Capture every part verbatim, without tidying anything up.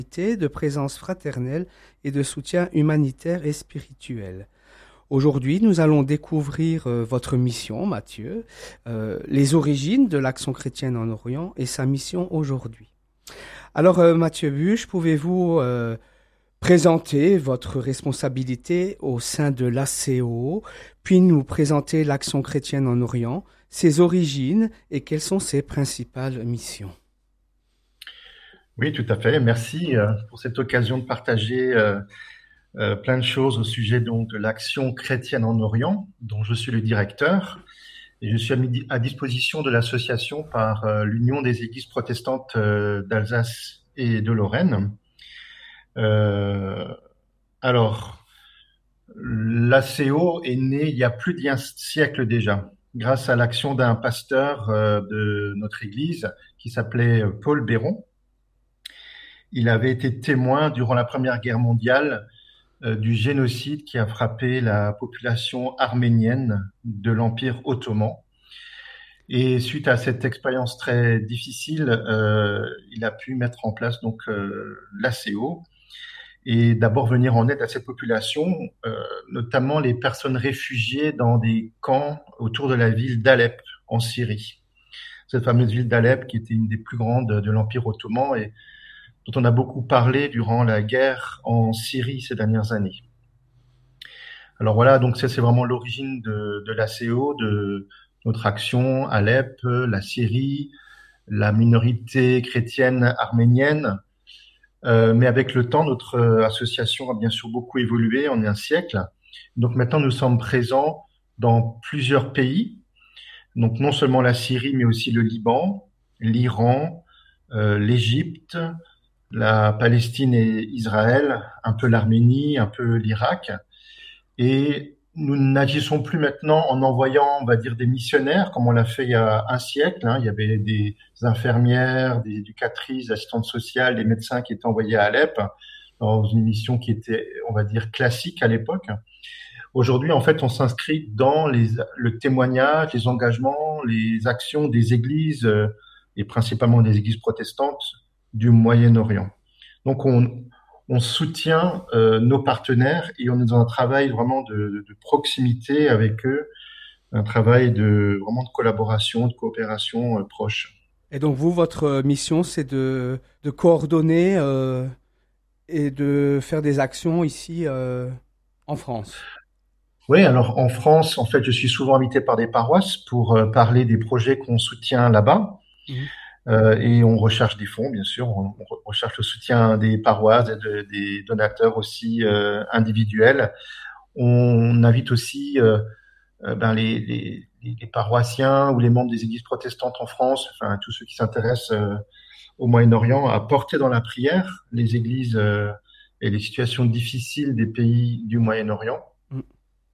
de présence fraternelle et de soutien humanitaire et spirituel. Aujourd'hui, nous allons découvrir euh, votre mission, Mathieu, euh, les origines de l'Action chrétienne en Orient et sa mission aujourd'hui. Alors, euh, Mathieu Buche, pouvez-vous euh, présenter votre responsabilité au sein de l'A C O, puis nous présenter l'Action chrétienne en Orient, ses origines et quelles sont ses principales missions? Oui, tout à fait. Merci euh, pour cette occasion de partager euh, euh, plein de choses au sujet donc de l'Action chrétienne en Orient, dont je suis le directeur. Et je suis à, midi- à disposition de l'association par euh, l'Union des Églises protestantes euh, d'Alsace et de Lorraine. Euh, alors, l'A C O est né il y a plus d'un siècle déjà, grâce à l'action d'un pasteur euh, de notre église qui s'appelait Paul Béron. Il avait été témoin durant la Première Guerre mondiale euh, du génocide qui a frappé la population arménienne de l'Empire ottoman. Et suite à cette expérience très difficile, euh, il a pu mettre en place donc euh, l'A C O et d'abord venir en aide à cette population, euh, notamment les personnes réfugiées dans des camps autour de la ville d'Alep en Syrie. Cette fameuse ville d'Alep qui était une des plus grandes de l'Empire ottoman et dont on a beaucoup parlé durant la guerre en Syrie ces dernières années. Alors voilà, donc ça c'est vraiment l'origine de, de l'A C O, de notre action, Alep, la Syrie, la minorité chrétienne arménienne. Euh, mais avec le temps, notre euh, association a bien sûr beaucoup évolué en un siècle. Donc maintenant, nous sommes présents dans plusieurs pays. Donc non seulement la Syrie, mais aussi le Liban, l'Iran, euh, l'Égypte, la Palestine et Israël, un peu l'Arménie, un peu l'Irak. Et nous n'agissons plus maintenant en envoyant, on va dire, des missionnaires, comme on l'a fait il y a un siècle. Hein. Il y avait des infirmières, des éducatrices, des assistantes sociales, des médecins qui étaient envoyés à Alep dans une mission qui était, on va dire, classique à l'époque. Aujourd'hui, en fait, on s'inscrit dans les, le témoignage, les engagements, les actions des églises, euh, et principalement des églises protestantes du Moyen-Orient. Donc, on, on soutient euh, nos partenaires et on est dans un travail vraiment de, de, de proximité avec eux, un travail de vraiment de collaboration, de coopération euh, proche. Et donc vous, votre mission, c'est de, de coordonner euh, et de faire des actions ici euh, en France. Oui, alors en France, en fait, je suis souvent invité par des paroisses pour euh, parler des projets qu'on soutient là-bas. Mhm. Euh, et on recherche des fonds, bien sûr. On, on recherche le soutien des paroisses et de, des donateurs aussi euh, individuels. On invite aussi euh, euh, ben, les, les, les paroissiens ou les membres des églises protestantes en France, enfin tous ceux qui s'intéressent euh, au Moyen-Orient, à porter dans la prière les églises euh, et les situations difficiles des pays du Moyen-Orient. Mhm.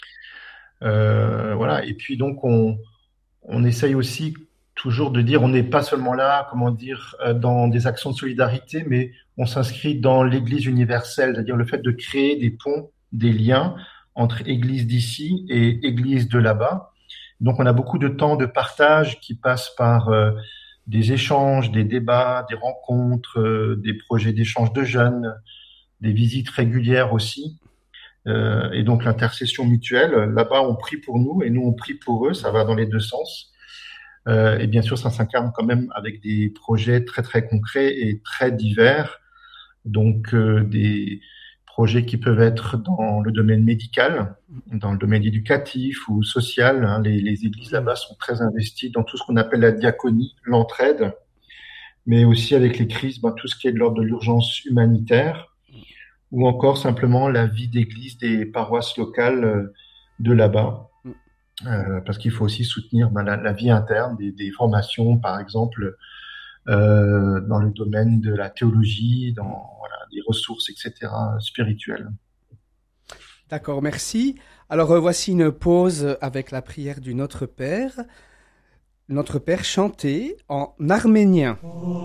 Euh, voilà. Et puis donc on, on essaye aussi toujours de dire on n'est pas seulement là, comment dire, euh, dans des actions de solidarité, mais on s'inscrit dans l'Église universelle, c'est-à-dire le fait de créer des ponts, des liens entre Église d'ici et Église de là-bas. Donc on a beaucoup de temps de partage qui passe par euh, des échanges, des débats, des rencontres, euh, des projets d'échange de jeunes, des visites régulières aussi. Euh, et donc l'intercession mutuelle, là-bas on prie pour nous et nous on prie pour eux, ça va dans les deux sens. Euh, et bien sûr, ça s'incarne quand même avec des projets très très concrets et très divers. Donc euh, des projets qui peuvent être dans le domaine médical, dans le domaine éducatif ou social. Hein. Les, les églises Mhm. là-bas sont très investies dans tout ce qu'on appelle la diaconie, l'entraide, mais aussi avec les crises, ben, tout ce qui est de l'ordre de l'urgence humanitaire, ou encore simplement la vie d'église des paroisses locales euh, de là-bas. Euh, parce qu'il faut aussi soutenir ben, la, la vie interne des, des formations, par exemple, euh, dans le domaine de la théologie, dans voilà, des ressources, et cetera, spirituelles. D'accord, merci. Alors euh, voici une pause avec la prière du Notre Père. Notre Père chanté en arménien.